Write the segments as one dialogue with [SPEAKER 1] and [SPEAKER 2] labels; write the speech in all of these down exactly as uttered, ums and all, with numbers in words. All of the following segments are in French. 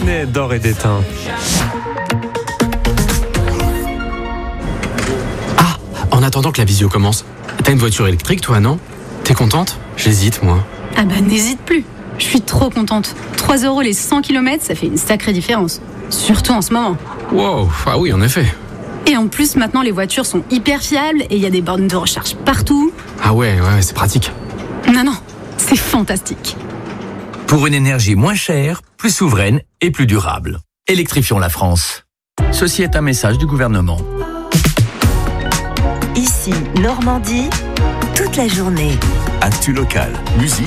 [SPEAKER 1] Vianney d'Or et d'Étain.
[SPEAKER 2] Ah, en attendant que la visio commence, t'as une voiture électrique toi, non ? T'es contente ? J'hésite moi.
[SPEAKER 3] Ah bah n'hésite plus, je suis trop contente. trois euros les cent kilomètres, ça fait une sacrée différence. Surtout en ce moment.
[SPEAKER 2] Wow, ah oui en effet.
[SPEAKER 3] Et en plus maintenant les voitures sont hyper fiables et il y a des bornes de recharge partout.
[SPEAKER 2] Ah ouais, ouais, c'est pratique.
[SPEAKER 3] Non, non, c'est fantastique.
[SPEAKER 4] Pour une énergie moins chère, plus souveraine et plus durable. Électrifions la France. Ceci est un message du gouvernement.
[SPEAKER 5] Ici, Normandie, toute la journée.
[SPEAKER 6] Actu local, musique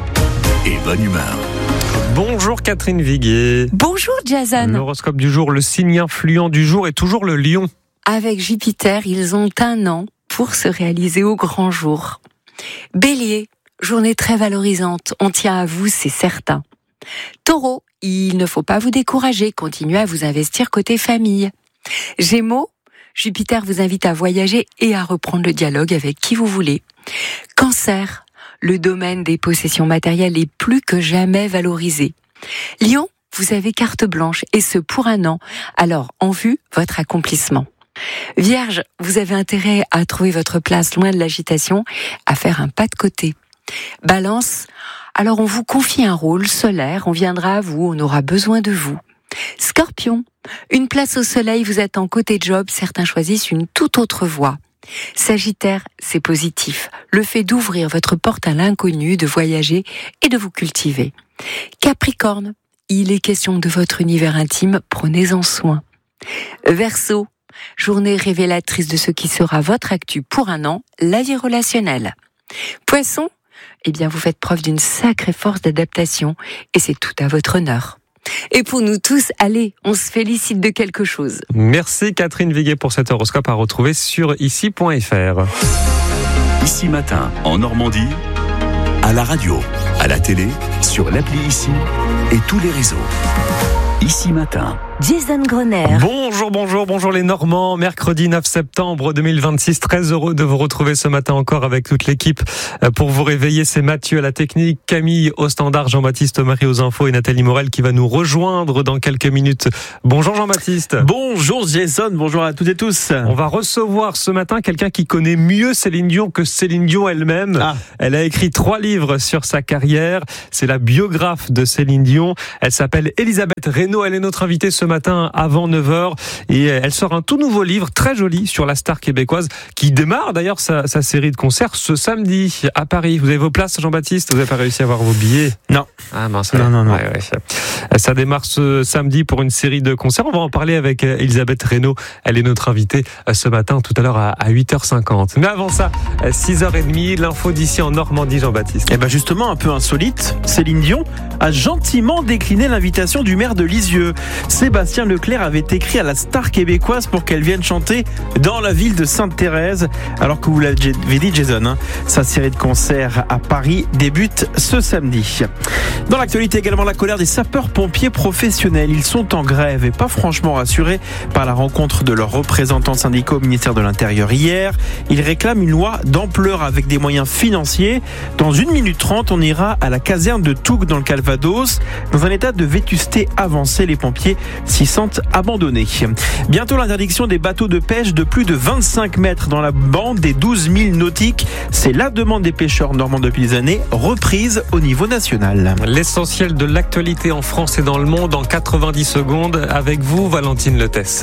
[SPEAKER 6] et bonne humeur.
[SPEAKER 1] Bonjour Catherine Viguier.
[SPEAKER 7] Bonjour Jason.
[SPEAKER 1] L'horoscope du jour, le signe influent du jour est toujours le lion.
[SPEAKER 7] Avec Jupiter, ils ont un an pour se réaliser au grand jour. Bélier, journée très valorisante, on tient à vous, c'est certain. Taureau, il ne faut pas vous décourager, continuez à vous investir côté famille. Gémeaux, Jupiter vous invite à voyager et à reprendre le dialogue avec qui vous voulez. Cancer, le domaine des possessions matérielles est plus que jamais valorisé. Lion, vous avez carte blanche et ce pour un an, alors en vue votre accomplissement. Vierge, vous avez intérêt à trouver votre place loin de l'agitation, à faire un pas de côté. Balance, alors on vous confie un rôle solaire, on viendra à vous, on aura besoin de vous. Scorpion, une place au soleil vous attend côté job, certains choisissent une toute autre voie. Sagittaire, c'est positif, le fait d'ouvrir votre porte à l'inconnu, de voyager et de vous cultiver. Capricorne, il est question de votre univers intime, prenez-en soin. Verseau, journée révélatrice de ce qui sera votre actu pour un an, la vie relationnelle. Poisson, eh bien vous faites preuve d'une sacrée force d'adaptation et c'est tout à votre honneur. Et pour nous tous, allez, on se félicite de quelque chose.
[SPEAKER 1] Merci Catherine Viguier pour cet horoscope à retrouver sur ici point f r.
[SPEAKER 6] Ici Matin, en Normandie, à la radio, à la télé, sur l'appli Ici et tous les réseaux. Ici Matin.
[SPEAKER 5] Jason Grenier.
[SPEAKER 1] Bonjour, bonjour, bonjour les Normands. Mercredi neuf septembre deux mille vingt-six. Très heureux de vous retrouver ce matin encore avec toute l'équipe pour vous réveiller. C'est Mathieu à la technique, Camille au standard, Jean-Baptiste Marie aux infos et Nathalie Morel qui va nous rejoindre dans quelques minutes. Bonjour Jean-Baptiste.
[SPEAKER 8] Bonjour Jason, bonjour à toutes et tous.
[SPEAKER 1] On va recevoir ce matin quelqu'un qui connaît mieux Céline Dion que Céline Dion elle-même. Ah. Elle a écrit trois livres sur sa carrière. C'est la biographe de Céline Dion. Elle s'appelle Elisabeth Reynaud. Elle est notre invitée ce matin avant neuf heures et elle sort un tout nouveau livre très joli sur la star québécoise qui démarre d'ailleurs sa, sa série de concerts ce samedi à Paris. Vous avez vos places Jean-Baptiste ? Vous n'avez pas réussi à avoir vos billets ?
[SPEAKER 8] Non.
[SPEAKER 1] Ah mince.
[SPEAKER 8] Non, non, non.
[SPEAKER 1] Ouais, ouais. Ça démarre ce samedi pour une série de concerts. On va en parler avec Elisabeth Reynaud. Elle est notre invitée ce matin tout à l'heure à huit heures cinquante. Mais avant ça, six heures trente, l'info d'ici en Normandie, Jean-Baptiste.
[SPEAKER 8] Et ben justement, un peu insolite, Céline Dion a gentiment décliné l'invitation du maire de Lisieux. Sébastien Leclerc avait écrit à la star québécoise pour qu'elle vienne chanter dans la ville de Sainte-Thérèse. Alors que vous l'avez dit, Jason, hein, sa série de concerts à Paris débute ce samedi. Dans l'actualité également, la colère des sapeurs-pompiers professionnels. Ils sont en grève et pas franchement rassurés par la rencontre de leurs représentants syndicaux au ministère de l'Intérieur hier. Ils réclament une loi d'ampleur avec des moyens financiers. Dans une minute trente, on ira à la caserne de Touques dans le Calvados. Dans un état de vétusté avancé, les pompiers s'y sentent abandonnés. Bientôt l'interdiction des bateaux de pêche de plus de vingt-cinq mètres dans la bande des douze milles nautiques. C'est la demande des pêcheurs normands depuis des années, reprise au niveau national.
[SPEAKER 1] L'essentiel de l'actualité en France et dans le monde en quatre-vingt-dix secondes avec vous, Valentine Letès.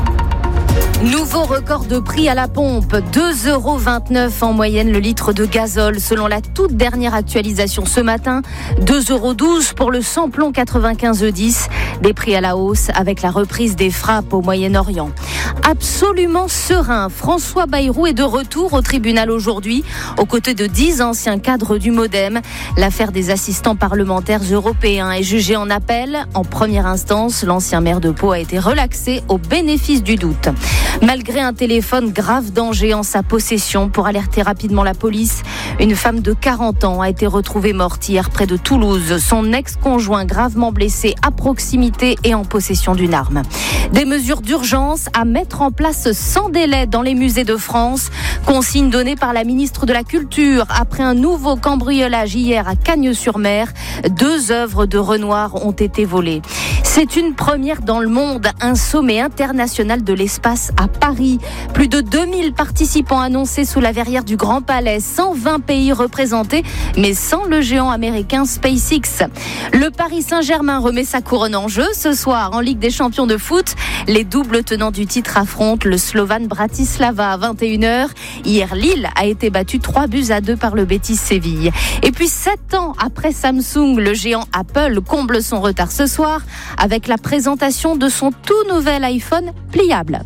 [SPEAKER 9] Nouveau record de prix à la pompe, deux euros vingt-neuf en moyenne le litre de gazole selon la toute dernière actualisation ce matin, deux euros douze pour le samplon quatre-vingt-quinze E dix, des prix à la hausse avec la reprise des frappes au Moyen-Orient. Absolument serein, François Bayrou est de retour au tribunal aujourd'hui, aux côtés de dix anciens cadres du MoDem. L'affaire des assistants parlementaires européens est jugée en appel. En première instance, l'ancien maire de Pau a été relaxé au bénéfice du doute. Malgré un téléphone grave danger en sa possession pour alerter rapidement la police, une femme de quarante ans a été retrouvée morte hier près de Toulouse. Son ex-conjoint gravement blessé à proximité et en possession d'une arme. Des mesures d'urgence à mettre en place sans délai dans les musées de France. Consigne donnée par la ministre de la Culture après un nouveau cambriolage hier à Cagnes-sur-Mer. Deux œuvres de Renoir ont été volées. C'est une première dans le monde, un sommet international de l'espace à Paris. Plus de deux mille participants annoncés sous la verrière du Grand Palais, cent vingt pays représentés, mais sans le géant américain SpaceX. Le Paris Saint-Germain remet sa couronne en jeu ce soir en Ligue des Champions de foot. Les doubles tenants du titre affrontent le Slovan Bratislava à vingt et une heures. Hier, Lille a été battu trois buts à deux par le Betis Séville. Et puis sept ans après Samsung, le géant Apple comble son retard ce soir avec la présentation de son tout nouvel iPhone pliable.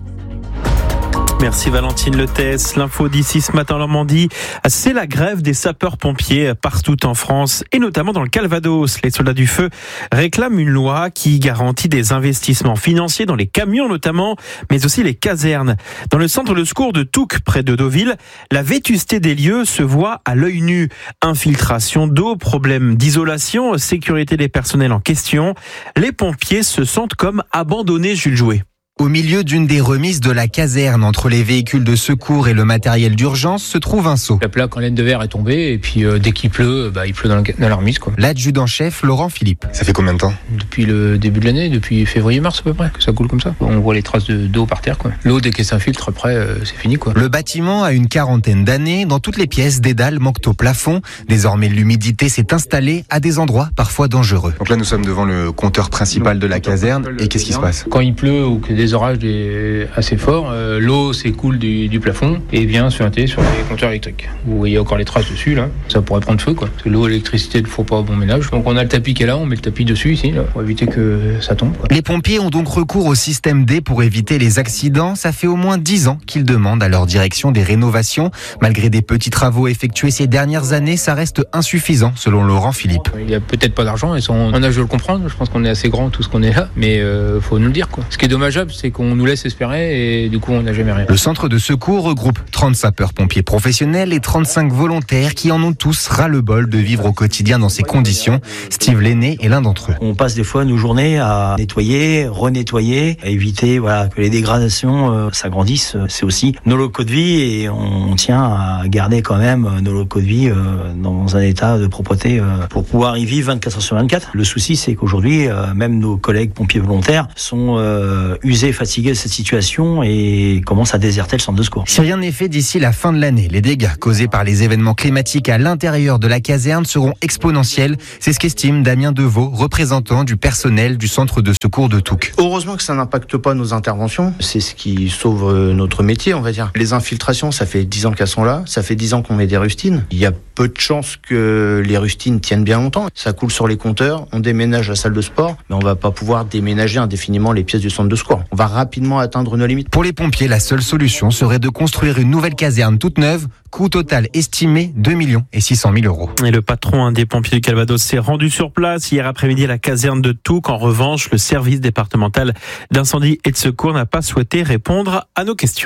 [SPEAKER 8] Merci Valentine Letès. L'info d'ici ce matin en Normandie, c'est la grève des sapeurs-pompiers partout en France et notamment dans le Calvados. Les soldats du feu réclament une loi qui garantit des investissements financiers dans les camions notamment, mais aussi les casernes. Dans le centre de secours de Touques, près de Deauville, la vétusté des lieux se voit à l'œil nu. Infiltration d'eau, problème d'isolation, sécurité des personnels en question. Les pompiers se sentent comme abandonnés, Jules Jouet.
[SPEAKER 10] Au milieu d'une des remises de la caserne, entre les véhicules de secours et le matériel d'urgence, se trouve un seau.
[SPEAKER 11] La plaque en laine de verre est tombée et puis euh, dès qu'il pleut, bah, il pleut dans la, dans la remise, quoi.
[SPEAKER 10] L'adjudant-chef Laurent Philippe.
[SPEAKER 12] Ça fait combien de temps ?
[SPEAKER 11] Depuis le début de l'année, depuis février-mars à peu près, que ça coule comme ça. On voit les traces de, d'eau par terre, quoi. L'eau, dès qu'elle s'infiltre, après, euh, c'est fini, quoi.
[SPEAKER 10] Le bâtiment a une quarantaine d'années. Dans toutes les pièces, des dalles manquent au plafond. Désormais, l'humidité s'est installée à des endroits parfois dangereux.
[SPEAKER 12] Donc là, nous sommes devant le compteur principal de la caserne. Et qu'est-ce qui se passe ?
[SPEAKER 11] Quand il pleut ou que des orages, des assez fort, euh, l'eau s'écoule du, du plafond et vient suinter sur les compteurs électriques. Vous voyez encore les traces dessus là, ça pourrait prendre feu quoi. Parce que l'eau et l'électricité ne font pas bon ménage. Donc on a le tapis qui est là, on met le tapis dessus ici là, pour éviter que ça tombe, quoi.
[SPEAKER 10] Les pompiers ont donc recours au système D pour éviter les accidents. Ça fait au moins dix ans qu'ils demandent à leur direction des rénovations. Malgré des petits travaux effectués ces dernières années, ça reste insuffisant selon Laurent Philippe.
[SPEAKER 11] Il n'y a peut-être pas d'argent et on a je le comprendre. Je pense qu'on est assez grand tout ce qu'on est là, mais euh, faut nous le dire quoi. Ce qui est dommageable, c'est qu'on nous laisse espérer et du coup on n'a jamais rien.
[SPEAKER 10] Le centre de secours regroupe trente sapeurs-pompiers professionnels et trente-cinq volontaires qui en ont tous ras-le-bol de vivre au quotidien dans ces conditions. Steve Lenné est l'un d'entre eux.
[SPEAKER 13] On passe des fois nos journées à nettoyer, renettoyer, à éviter voilà, que les dégradations euh, s'agrandissent. C'est aussi nos locaux de vie et on tient à garder quand même nos locaux de vie euh, dans un état de propreté euh, pour pouvoir y vivre vingt-quatre heures sur vingt-quatre. Le souci c'est qu'aujourd'hui, euh, même nos collègues pompiers volontaires sont euh, usés et fatigués de cette situation et commencent à déserter le centre de secours.
[SPEAKER 10] Si rien n'est fait d'ici la fin de l'année, les dégâts causés par les événements climatiques à l'intérieur de la caserne seront exponentiels. C'est ce qu'estime Damien Deveau, représentant du personnel du centre de secours de Touques.
[SPEAKER 14] Heureusement que ça n'impacte pas nos interventions. C'est ce qui sauve notre métier, on va dire. Les infiltrations, ça fait dix ans qu'elles sont là. Ça fait dix ans qu'on met des rustines. Il y a peu de chances que les rustines tiennent bien longtemps. Ça coule sur les compteurs. On déménage la salle de sport, mais on va pas pouvoir déménager indéfiniment les pièces du centre de secours. On va rapidement atteindre nos limites.
[SPEAKER 10] Pour les pompiers, la seule solution serait de construire une nouvelle caserne toute neuve. Coût total estimé deux millions et six cent mille euros.
[SPEAKER 8] Et le patron des pompiers du Calvados s'est rendu sur place hier après-midi à la caserne de Touques. En revanche, le service départemental d'incendie et de secours n'a pas souhaité répondre à nos questions.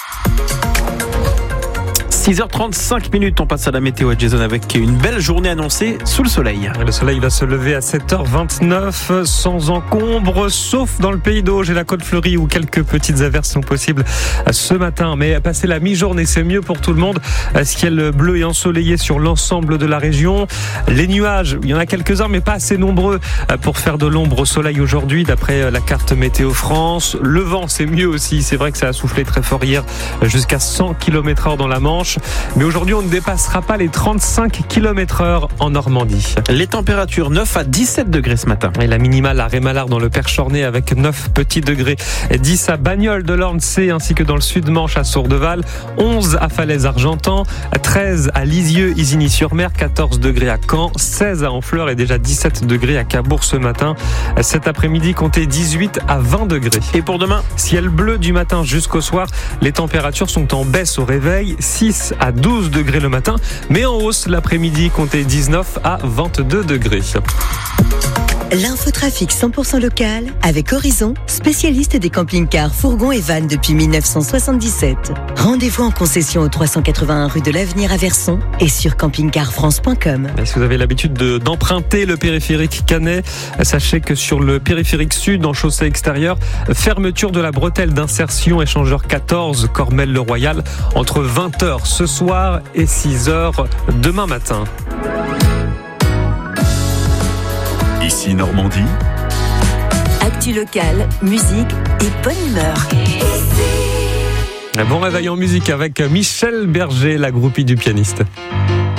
[SPEAKER 8] six heures trente-cinq minutes, on passe à la météo à Jason avec une belle journée annoncée sous le soleil.
[SPEAKER 1] Le soleil va se lever à sept heures vingt-neuf sans encombre, sauf dans le Pays d'Auge et la Côte-Fleurie où quelques petites averses sont possibles ce matin. Mais passer la mi-journée, c'est mieux pour tout le monde. Ciel bleu et ensoleillé sur l'ensemble de la région. Les nuages, il y en a quelques-uns mais pas assez nombreux pour faire de l'ombre au soleil aujourd'hui d'après la carte Météo France. Le vent, c'est mieux aussi. C'est vrai que ça a soufflé très fort hier jusqu'à cent kilomètres heure dans la Manche. Mais aujourd'hui, on ne dépassera pas les trente-cinq kilomètres heure en Normandie.
[SPEAKER 8] Les températures neuf à dix-sept degrés ce matin.
[SPEAKER 1] Et la minimale à Rémalard dans le Perchornay avec neuf petits degrés. dix à Bagnoles de l'Orne-C ainsi que dans le Sud-Manche à Sourdeval. onze à Falaise-Argentan. treize à Lisieux, Isigny-sur-Mer. quatorze degrés à Caen. seize à Honfleur et déjà dix-sept degrés à Cabourg ce matin. Cet après-midi, comptez dix-huit à vingt degrés.
[SPEAKER 8] Et pour demain,
[SPEAKER 1] ciel bleu du matin jusqu'au soir. Les températures sont en baisse au réveil. six à douze degrés le matin, mais en hausse l'après-midi, comptez dix-neuf à vingt-deux degrés.
[SPEAKER 5] L'infotrafic cent pour cent local avec Horizon, spécialiste des camping-cars, fourgons et vannes depuis mille neuf cent soixante-dix-sept. Rendez-vous en concession au trois cent quatre-vingt-un rue de l'Avenir à Verson et sur camping car france point com.
[SPEAKER 1] Si vous avez l'habitude de, d'emprunter le périphérique Canet, sachez que sur le périphérique sud, en chaussée extérieure, fermeture de la bretelle d'insertion échangeur quatorze, Cormel-le-Royal, entre vingt heures ce soir et six heures demain matin.
[SPEAKER 6] Ici Normandie,
[SPEAKER 5] Actu locale, musique et bonne humeur.
[SPEAKER 1] Un bon réveil en musique avec Michel Berger, la groupie du pianiste.